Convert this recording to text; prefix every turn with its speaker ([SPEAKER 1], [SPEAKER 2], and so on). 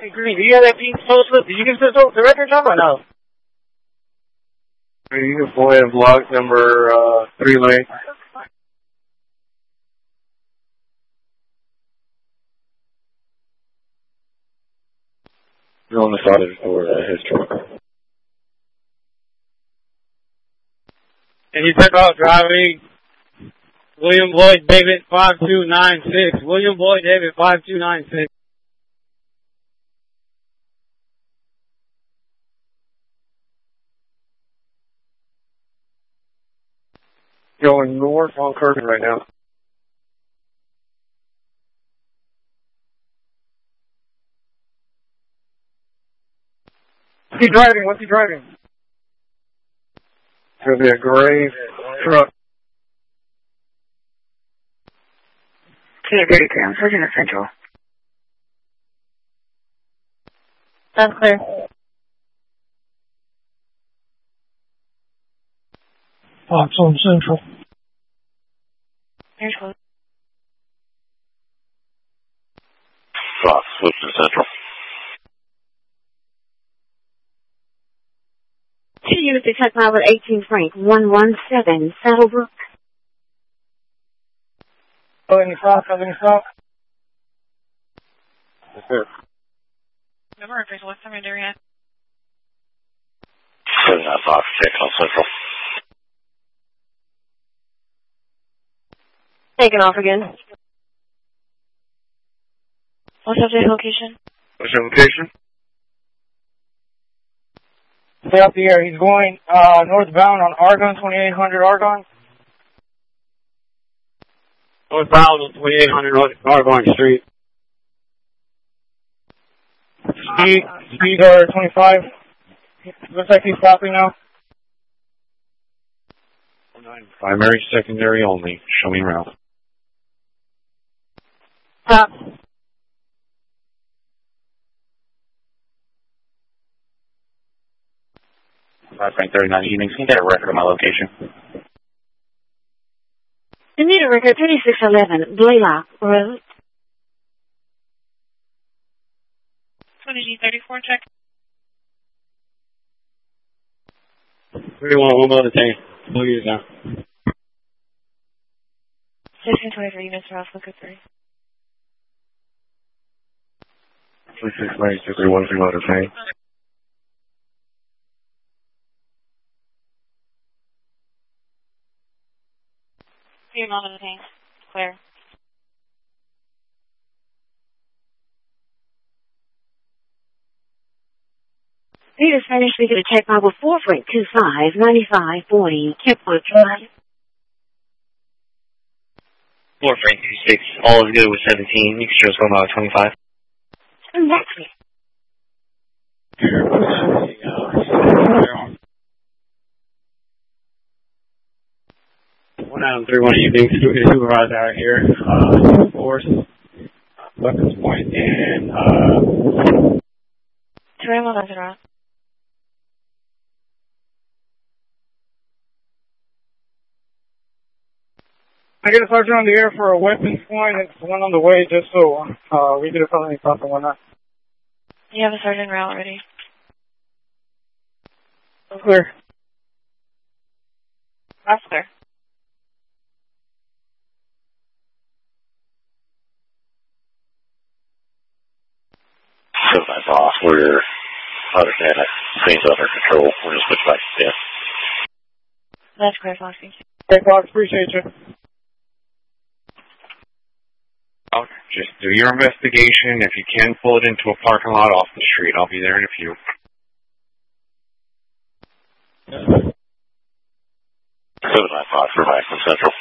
[SPEAKER 1] Green, do you have that pink slip? Did you give this over the record, Tom, or no?
[SPEAKER 2] You can pull in block number 3 lane. You're on the side of the door, his truck.
[SPEAKER 1] And you took out driving William Boyd David 5296. William Boyd David 5296.
[SPEAKER 2] Going north on Kirkland right now.
[SPEAKER 1] What's he driving? What's he driving?
[SPEAKER 2] It's going to be a gray truck.
[SPEAKER 3] Kia 33, I'm switching to Central.
[SPEAKER 4] That's clear.
[SPEAKER 1] Fox on Central.
[SPEAKER 3] Here's close.
[SPEAKER 5] Fox, switch to Central.
[SPEAKER 3] 2 units to check pilot 18 Frank 117 Saddlebrook.
[SPEAKER 1] Oh, in the south,
[SPEAKER 2] Yes, sir.
[SPEAKER 4] Number of what's the render at?
[SPEAKER 5] 79 Fox, check on Central.
[SPEAKER 4] Taking off again. What's up the location?
[SPEAKER 2] What's your location?
[SPEAKER 1] Stay up the air. He's going northbound on Argonne, 2800 Argonne. Northbound on 2800 Argonne Street. Speed are 25. Looks like he's stopping now.
[SPEAKER 2] Primary, secondary only. Show me around.
[SPEAKER 4] Stop.
[SPEAKER 5] Frank 39 evenings. Can you get a record of my location?
[SPEAKER 3] You need a record 3611 Blaylock Road.
[SPEAKER 4] 20G34 check.
[SPEAKER 1] 31, one more to take. Blue years now.
[SPEAKER 4] 1623 units are off, look at 3.
[SPEAKER 2] 36 lanes, 231, 3 motor tank.
[SPEAKER 4] You're not in the tank. Clear.
[SPEAKER 3] Need a Spanish speaker to check Bible 4 Frank 25 9540 Kipwood Drive.
[SPEAKER 5] 4 Frank 26. All is good with 17. You can show us going on 25.
[SPEAKER 3] And that's it.
[SPEAKER 1] 1931 evening, supervisor out here, force, weapons point, and,
[SPEAKER 4] Terrain that's around.
[SPEAKER 1] I get a sergeant on the air for a weapons point. It's one on the way, just so we get a felony stop and whatnot.
[SPEAKER 4] You have a sergeant route already.
[SPEAKER 1] Clear.
[SPEAKER 4] That's clear.
[SPEAKER 5] So that's off. We're understand that things under control. We're just switch back to 10.
[SPEAKER 4] That's clear, Fox. Thank you.
[SPEAKER 1] Hey, Fox, appreciate you.
[SPEAKER 2] Just do your investigation. If you can, pull it into a parking lot off the street. I'll be there in a few.
[SPEAKER 5] 79 Fox, we're back from Central.